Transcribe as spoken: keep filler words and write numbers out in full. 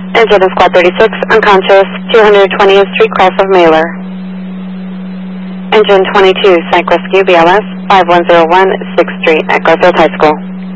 Engine in Squad thirty-six, unconscious, two hundred twentieth Street cross of Mailer. Engine twenty-two, Psych Rescue, B L S, five one zero one sixth Street at Garfield High School.